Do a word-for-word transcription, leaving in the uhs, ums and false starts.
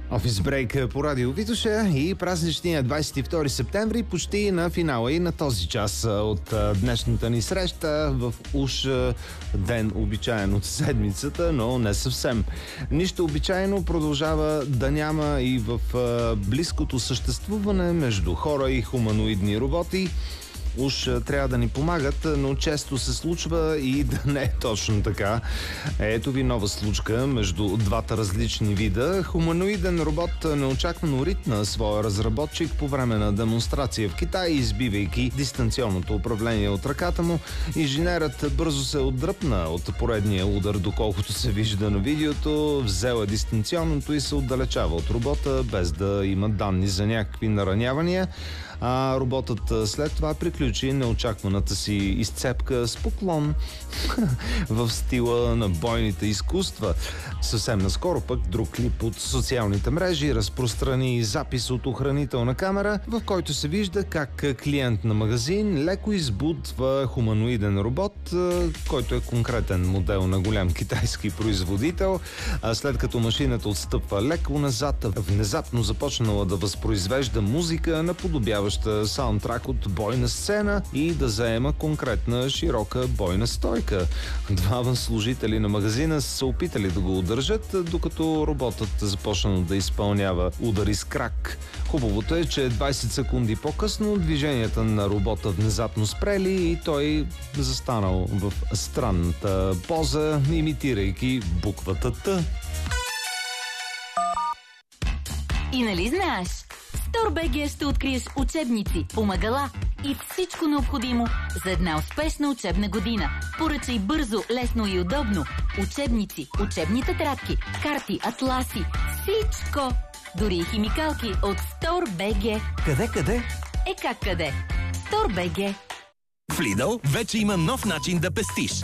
Офис брейк по радио Витоша и празничния двадесет и втори септември почти на финала и на този час от днешната ни среща в уж ден обичаен от седмицата, но не съвсем. Нищо обичайно продължава да няма и в близкото съществуване между хора и хуманоидни роботи. Уж трябва да ни помагат, но често се случва и да не е точно така. Ето ви нова случка между двата различни вида. Хуманоиден робот неочаквано ритна своя разработчик по време на демонстрация в Китай, избивайки дистанционното управление от ръката му. Инженерът бързо се отдръпна от поредния удар, доколкото се вижда на видеото, взела дистанционното и се отдалечава от робота, без да има данни за някакви наранявания. А роботът след това приключи неочакваната си изцепка с поклон в стила на бойните изкуства. Съвсем наскоро пък друг клип от социалните мрежи разпространи запис от охранителна камера, в който се вижда как клиент на магазин леко избутва хуманоиден робот, който е конкретен модел на голям китайски производител. А след като машината отстъпва леко назад, внезапно започнала да възпроизвежда музика, наподобяваща саундтрак от бойна сцена и да заема конкретна широка бойна стойка. Двама служители на магазина са се опитали да го удържат, докато роботът започнал да изпълнява удари с крак. Хубавото е, че двадесет секунди по-късно движенията на робота внезапно спрели и той застанал в странната поза, имитирайки буквата Т. И нали знаеш? В StoreBG ще откриеш учебници, помагала и всичко необходимо за една успешна учебна година. Поръчай бързо, лесно и удобно учебници, учебни тетрадки, карти, атласи, всичко! Дори и химикалки от StoreBG. Къде, къде? Е как къде? StoreBG. В Lidl вече има нов начин да пестиш.